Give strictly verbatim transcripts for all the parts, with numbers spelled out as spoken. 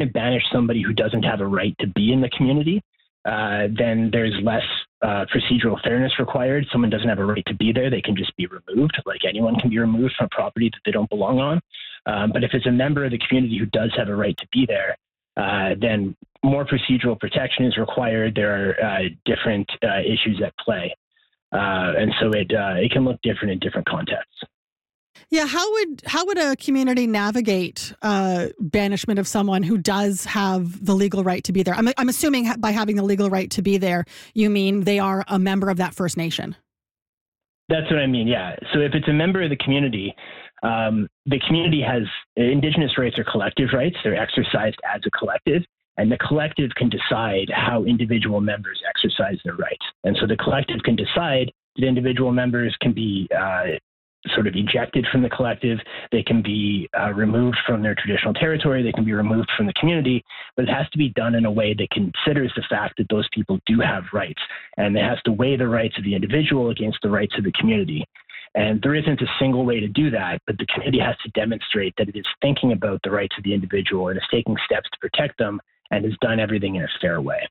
banish somebody who doesn't have a right to be in the community, uh, then there's less uh, procedural fairness required. Someone doesn't have a right to be there. They can just be removed, like anyone can be removed from a property that they don't belong on. Um, but if it's a member of the community who does have a right to be there, uh, then more procedural protection is required. There are uh, different uh, issues at play. Uh, and so it uh, it can look different in different contexts. Yeah, how would how would a community navigate uh, banishment of someone who does have the legal right to be there? I'm I'm assuming ha- by having the legal right to be there, you mean they are a member of that First Nation. That's what I mean. Yeah. So if it's a member of the community, um, the community has Indigenous rights are collective rights. They're exercised as a collective, and the collective can decide how individual members exercise their rights. And so the collective can decide that individual members can be uh, sort of ejected from the collective. They can be uh, removed from their traditional territory. They can be removed from the community, but it has to be done in a way that considers the fact that those people do have rights, and it has to weigh the rights of the individual against the rights of the community. And there isn't a single way to do that, but the community has to demonstrate that it is thinking about the rights of the individual and is taking steps to protect them and has done everything in a fair way.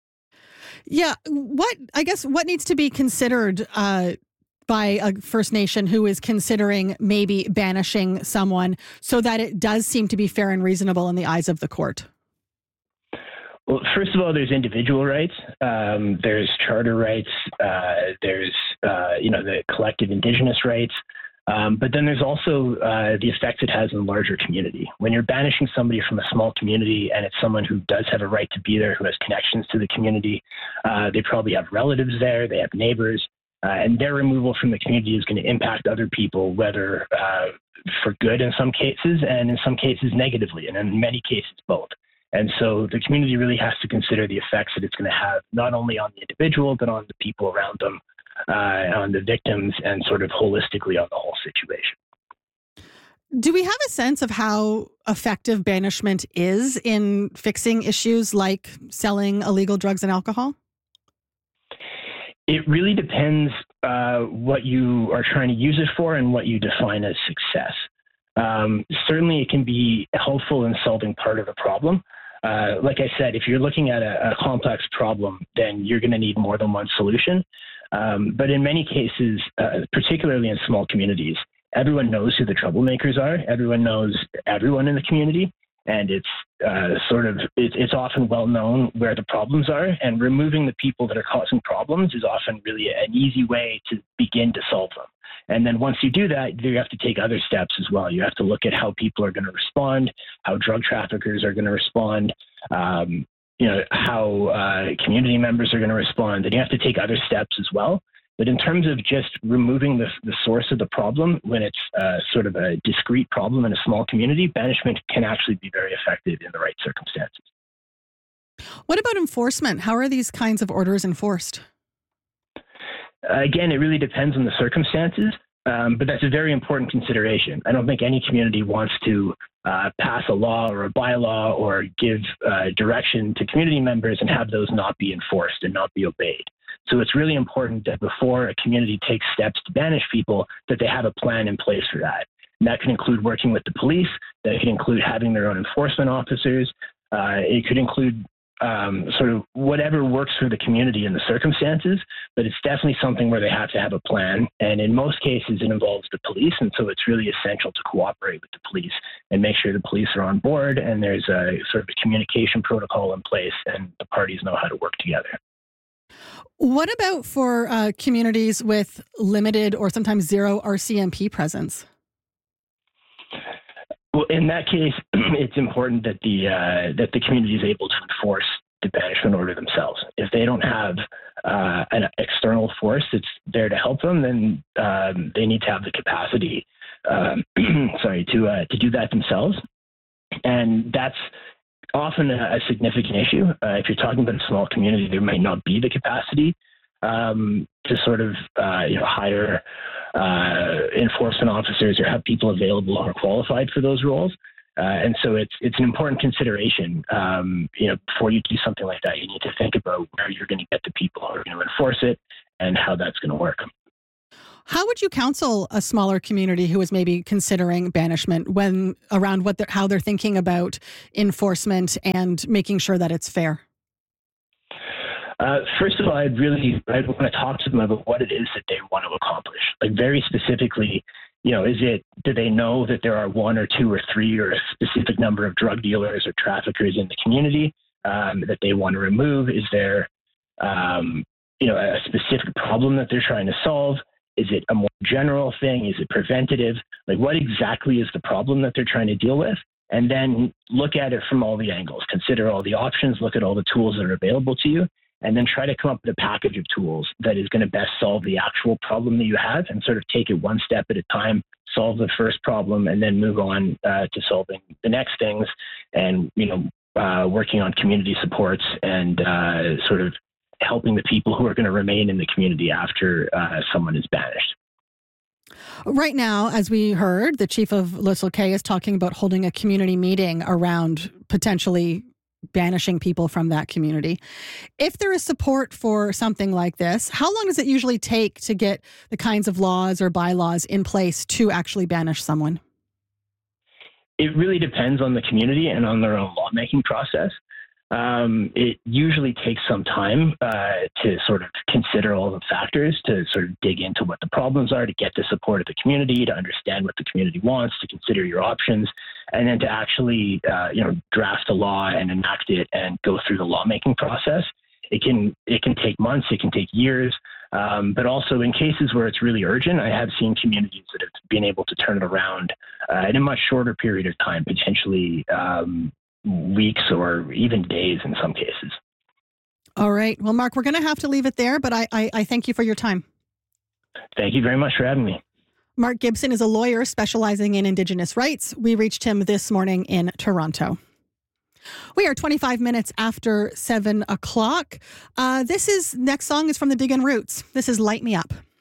Yeah, what I guess what needs to be considered uh, by a First Nation who is considering maybe banishing someone so that it does seem to be fair and reasonable in the eyes of the court? Well, first of all, there's individual rights. Um, there's charter rights. Uh, there's, uh, you know, the collective Indigenous rights. Um, but then there's also uh, the effects it has in the larger community. When you're banishing somebody from a small community and it's someone who does have a right to be there, who has connections to the community, uh, they probably have relatives there, they have neighbors, uh, and their removal from the community is going to impact other people, whether uh, for good in some cases and in some cases negatively, and in many cases both. And so the community really has to consider the effects that it's going to have not only on the individual, but on the people around them, uh, on the victims, and sort of holistically on the whole situation. Do we have a sense of how effective banishment is in fixing issues like selling illegal drugs and alcohol? It really depends uh, what you are trying to use it for and what you define as success. Um, certainly, it can be helpful in solving part of the problem. Uh, like I said, if you're looking at a, a complex problem, then you're going to need more than one solution. Um, but in many cases, uh, particularly in small communities, everyone knows who the troublemakers are. Everyone knows everyone in the community. And it's uh, sort of, it, it's often well known where the problems are. And removing the people that are causing problems is often really an easy way to begin to solve them. And then once you do that, you have to take other steps as well. You have to look at how people are going to respond, how drug traffickers are going to respond, um, you know, how uh, community members are going to respond. And you have to take other steps as well. But in terms of just removing the, the source of the problem, when it's uh, sort of a discrete problem in a small community, banishment can actually be very effective in the right circumstances. What about enforcement? How are these kinds of orders enforced? Uh, again, it really depends on the circumstances, um, but that's a very important consideration. I don't think any community wants to uh, pass a law or a bylaw or give uh, direction to community members and have those not be enforced and not be obeyed. So it's really important that before a community takes steps to banish people, that they have a plan in place for that. And that could include working with the police. That could include having their own enforcement officers. Uh, it could include um, sort of whatever works for the community in the circumstances, but it's definitely something where they have to have a plan. And in most cases, it involves the police. And so it's really essential to cooperate with the police and make sure the police are on board and there's a sort of a communication protocol in place and the parties know how to work together. What about for uh, communities with limited or sometimes zero R C M P presence? Well, in that case, it's important that the uh, that the community is able to enforce the banishment order themselves. If they don't have uh, an external force that's there to help them, then um, they need to have the capacity, um, sorry, to uh, to do that themselves, and that's often a, a significant issue. Uh, if you're talking about a small community, there might not be the capacity um, to sort of uh, you know hire uh, enforcement officers or have people available who are qualified for those roles. Uh, and so it's it's an important consideration. Um, you know, before you do something like that, you need to think about where you're going to get the people who are going to enforce it and how that's going to work. How would you counsel a smaller community who is maybe considering banishment when around what they're, how they're thinking about enforcement and making sure that it's fair? Uh, first of all, I'd really I'd want to talk to them about what it is that they want to accomplish. Like very specifically, you know, is it, do they know that there are one or two or three or a specific number of drug dealers or traffickers in the community um, that they want to remove? Is there, um, you know, a specific problem that they're trying to solve? Is it a more general thing? Is it preventative? Like what exactly is the problem that they're trying to deal with? And then look at it from all the angles, consider all the options, look at all the tools that are available to you, and then try to come up with a package of tools that is going to best solve the actual problem that you have and sort of take it one step at a time, solve the first problem, and then move on uh, to solving the next things and, you know, uh, working on community supports and uh, sort of helping the people who are going to remain in the community after uh, someone is banished. Right now, as we heard, the chief of Le Silquet is talking about holding a community meeting around potentially banishing people from that community. If there is support for something like this, how long does it usually take to get the kinds of laws or bylaws in place to actually banish someone? It really depends on the community and on their own lawmaking process. Um, it usually takes some time uh, to sort of consider all the factors, to sort of dig into what the problems are, to get the support of the community, to understand what the community wants, to consider your options, and then to actually, uh, you know, draft a law and enact it and go through the lawmaking process. It can it can take months, it can take years, um, but also in cases where it's really urgent, I have seen communities that have been able to turn it around uh, in a much shorter period of time, potentially um, weeks or even days in some cases. All right. Well, Mark, we're going to have to leave it there, but I, I, I thank you for your time. Thank you very much for having me. Mark Gibson is a lawyer specializing in Indigenous rights. We reached him this morning in Toronto. We are twenty-five minutes after seven o'clock. Uh, this is next song is from the Diggin' Roots. This is Light Me Up.